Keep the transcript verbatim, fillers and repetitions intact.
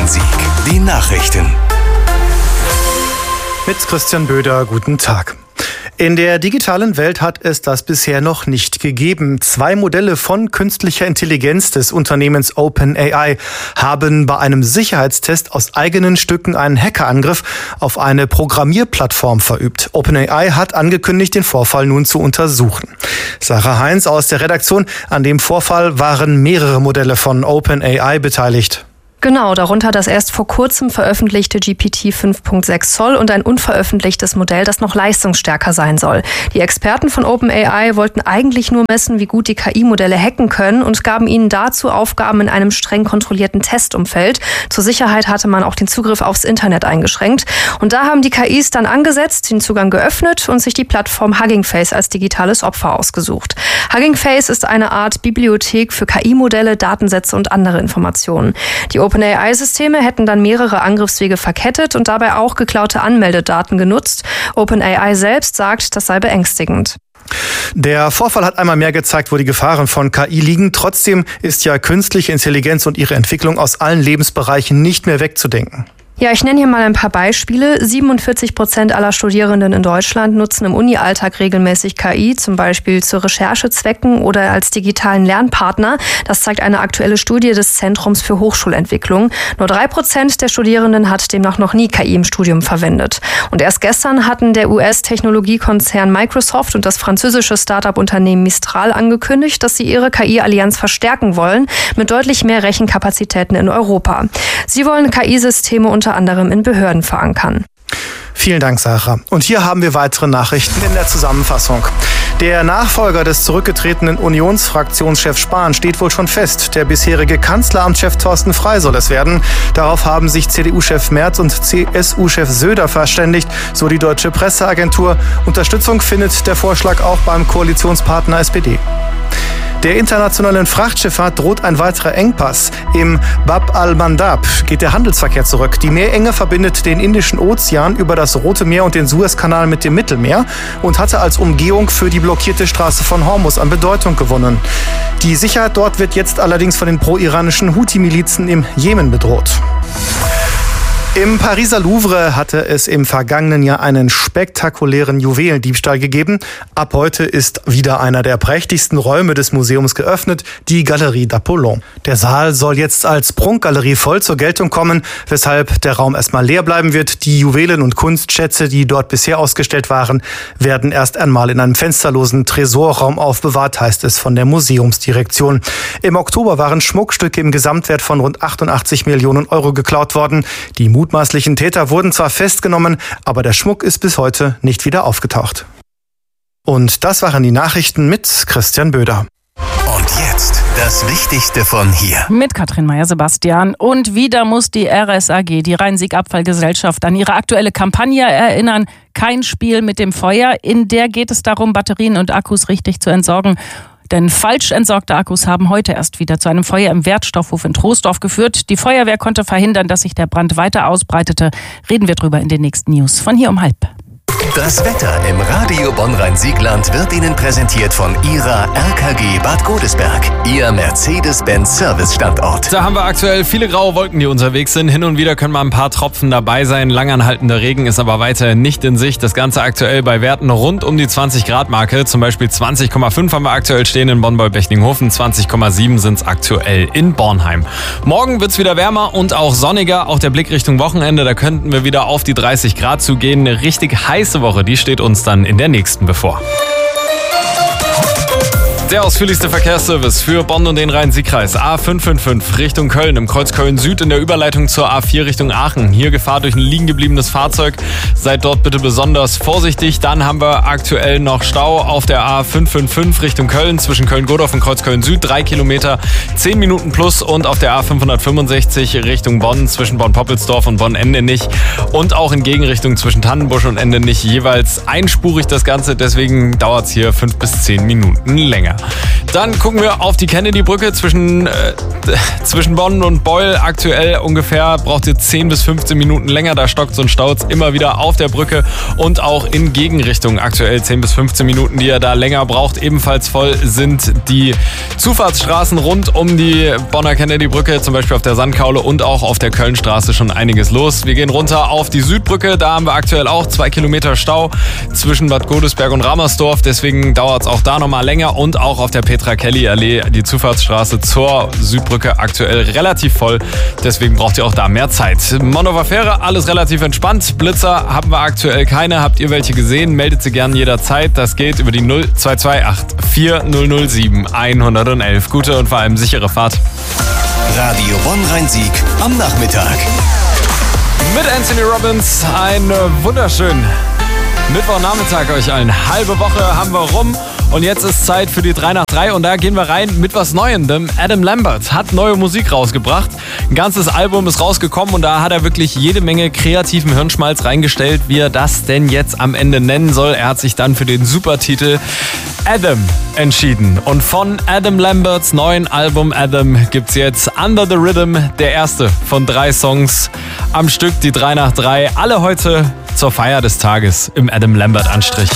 Bonn-Rhein-Sieg. Die Nachrichten. Mit Christian Böder, guten Tag. In der digitalen Welt hat es das bisher noch nicht gegeben. Zwei Modelle von künstlicher Intelligenz des Unternehmens OpenAI haben bei einem Sicherheitstest aus eigenen Stücken einen Hackerangriff auf eine Programmierplattform verübt. OpenAI hat angekündigt, den Vorfall nun zu untersuchen. Sarah Heinz aus der Redaktion. An dem Vorfall waren mehrere Modelle von OpenAI beteiligt. Genau, darunter das erst vor kurzem veröffentlichte G P T fünf Punkt sechs Zoll und ein unveröffentlichtes Modell, das noch leistungsstärker sein soll. Die Experten von OpenAI wollten eigentlich nur messen, wie gut die K I-Modelle hacken können und gaben ihnen dazu Aufgaben in einem streng kontrollierten Testumfeld. Zur Sicherheit hatte man auch den Zugriff aufs Internet eingeschränkt. Und da haben die K Is dann angesetzt, den Zugang geöffnet und sich die Plattform Hugging Face als digitales Opfer ausgesucht. Hugging Face ist eine Art Bibliothek für K I-Modelle, Datensätze und andere Informationen. Die OpenAI-Systeme hätten dann mehrere Angriffswege verkettet und dabei auch geklaute Anmeldedaten genutzt. OpenAI selbst sagt, das sei beängstigend. Der Vorfall hat einmal mehr gezeigt, wo die Gefahren von K I liegen. Trotzdem ist ja künstliche Intelligenz und ihre Entwicklung aus allen Lebensbereichen nicht mehr wegzudenken. Ja, ich nenne hier mal ein paar Beispiele. siebenundvierzig Prozent aller Studierenden in Deutschland nutzen im Uni-Alltag regelmäßig K I, zum Beispiel zu Recherchezwecken oder als digitalen Lernpartner. Das zeigt eine aktuelle Studie des Zentrums für Hochschulentwicklung. Nur drei Prozent der Studierenden hat demnach noch nie K I im Studium verwendet. Und erst gestern hatten der U S-Technologiekonzern Microsoft und das französische Start-up-Unternehmen Mistral angekündigt, dass sie ihre K I-Allianz verstärken wollen mit deutlich mehr Rechenkapazitäten in Europa. Sie wollen K I-Systeme unter anderem in Behörden verankern. Vielen Dank, Sarah. Und hier haben wir weitere Nachrichten in der Zusammenfassung. Der Nachfolger des zurückgetretenen Unionsfraktionschefs Spahn steht wohl schon fest. Der bisherige Kanzleramtschef Thorsten Frey soll es werden. Darauf haben sich C D U-Chef Merz und C S U-Chef Söder verständigt, so die Deutsche Presseagentur. Unterstützung findet der Vorschlag auch beim Koalitionspartner S P D. Der internationalen Frachtschifffahrt droht ein weiterer Engpass. Im Bab al-Mandab geht der Handelsverkehr zurück. Die Meerenge verbindet den Indischen Ozean über das Rote Meer und den Suezkanal mit dem Mittelmeer und hatte als Umgehung für die blockierte Straße von Hormuz an Bedeutung gewonnen. Die Sicherheit dort wird jetzt allerdings von den pro-iranischen Houthi-Milizen im Jemen bedroht. Im Pariser Louvre hatte es im vergangenen Jahr einen spektakulären Juwelendiebstahl gegeben. Ab heute ist wieder einer der prächtigsten Räume des Museums geöffnet, die Galerie d'Apollon. Der Saal soll jetzt als Prunkgalerie voll zur Geltung kommen, weshalb der Raum erstmal leer bleiben wird. Die Juwelen und Kunstschätze, die dort bisher ausgestellt waren, werden erst einmal in einem fensterlosen Tresorraum aufbewahrt, heißt es von der Museumsdirektion. Im Oktober waren Schmuckstücke im Gesamtwert von rund achtundachtzig Millionen Euro geklaut worden. Die mutmaßlichen Täter wurden zwar festgenommen, aber der Schmuck ist bis heute nicht wieder aufgetaucht. Und das waren die Nachrichten mit Christian Böder. Und jetzt das Wichtigste von hier. Mit Katrin Meyer-Sebastian. Und wieder muss die R S A G, die Rhein-Sieg-Abfallgesellschaft, an ihre aktuelle Kampagne erinnern. Kein Spiel mit dem Feuer. In der geht es darum, Batterien und Akkus richtig zu entsorgen. Denn falsch entsorgte Akkus haben heute erst wieder zu einem Feuer im Wertstoffhof in Troisdorf geführt. Die Feuerwehr konnte verhindern, dass sich der Brand weiter ausbreitete. Reden wir drüber in den nächsten News von hier um halb. Das Wetter im Radio Bonn-Rhein-Siegland wird Ihnen präsentiert von Ihrer R K G Bad Godesberg, Ihr Mercedes-Benz-Service-Standort. Da haben wir aktuell viele graue Wolken, die unterwegs sind. Hin und wieder können mal ein paar Tropfen dabei sein. Langanhaltender Regen ist aber weiterhin nicht in Sicht. Das Ganze aktuell bei Werten rund um die zwanzig Grad Marke. Zum Beispiel zwanzig Komma fünf haben wir aktuell stehen in Bonn-Beichlinghofen. zwanzig Komma sieben sind es aktuell in Bornheim. Morgen wird es wieder wärmer und auch sonniger. Auch der Blick Richtung Wochenende, da könnten wir wieder auf die dreißig Grad zugehen. Eine richtig heiße Woche, die steht uns dann in der nächsten bevor. Der ausführlichste Verkehrsservice für Bonn und den Rhein-Sieg-Kreis. A fünf fünf fünf Richtung Köln, im Kreuz Köln-Süd in der Überleitung zur A vier Richtung Aachen. Hier Gefahr durch ein liegen gebliebenes Fahrzeug. Seid dort bitte besonders vorsichtig. Dann haben wir aktuell noch Stau auf der A fünf fünf fünf Richtung Köln zwischen Köln-Godorf und Kreuz Köln-Süd. Drei Kilometer, zehn Minuten plus. Und auf der A fünfhundertfünfundsechzig Richtung Bonn zwischen Bonn-Poppelsdorf und Bonn-Endenich. Und auch in Gegenrichtung zwischen Tannenbusch und Endenich jeweils einspurig das Ganze. Deswegen dauert es hier fünf bis zehn Minuten länger. Dann gucken wir auf die Kennedy-Brücke zwischen, äh, zwischen Bonn und Beul. Aktuell ungefähr braucht ihr zehn bis fünfzehn Minuten länger. Da stockt so ein Stau immer wieder auf der Brücke und auch in Gegenrichtung. Aktuell zehn bis fünfzehn Minuten, die ihr da länger braucht. Ebenfalls voll sind die Zufahrtsstraßen rund um die Bonner Kennedy-Brücke, zum Beispiel auf der Sandkaule und auch auf der Kölnstraße schon einiges los. Wir gehen runter auf die Südbrücke. Da haben wir aktuell auch zwei Kilometer Stau zwischen Bad Godesberg und Ramersdorf. Deswegen dauert es auch da nochmal länger und auch auf der Petra-Kelly-Allee, die Zufahrtsstraße zur Südbrücke, aktuell relativ voll. Deswegen braucht ihr auch da mehr Zeit. Monnover Fähre, alles relativ entspannt. Blitzer haben wir aktuell keine. Habt ihr welche gesehen? Meldet sie gerne jederzeit. Das geht über die null zwei zwei acht vier null null sieben eins eins eins. Gute und vor allem sichere Fahrt. Radio Bonn-Rhein-Sieg am Nachmittag. Mit Anthony Robbins einen wunderschönen Mittwochnachmittag euch allen. Halbe Woche haben wir rum. Und jetzt ist Zeit für die drei nach drei und da gehen wir rein mit was Neuem. Adam Lambert hat neue Musik rausgebracht. Ein ganzes Album ist rausgekommen und da hat er wirklich jede Menge kreativen Hirnschmalz reingestellt, wie er das denn jetzt am Ende nennen soll. Er hat sich dann für den Supertitel Adam entschieden. Und von Adam Lamberts neuen Album Adam gibt's jetzt Under the Rhythm, der erste von drei Songs am Stück, die drei nach drei. Alle heute zur Feier des Tages im Adam Lambert Anstrich.